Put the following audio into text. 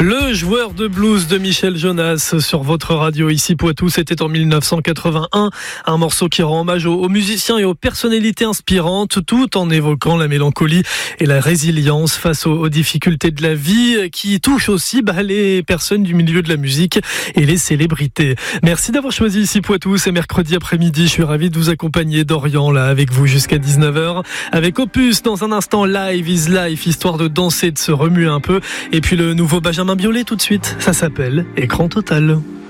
Le joueur de blues de Michel Jonas sur votre radio ici Poitou, c'était en 1981, un morceau qui rend hommage aux musiciens et aux personnalités inspirantes tout en évoquant la mélancolie et la résilience face aux difficultés de la vie qui touchent aussi les personnes du milieu de la musique et les célébrités. Merci d'avoir choisi ici Poitou, c'est mercredi après-midi, je suis ravi de vous accompagner d'Orient là avec vous jusqu'à 19h avec Opus dans un instant Live is Life, histoire de danser, de se remuer un peu et puis le nouveau Benjamin Biolay tout de suite, ça s'appelle Écran Total.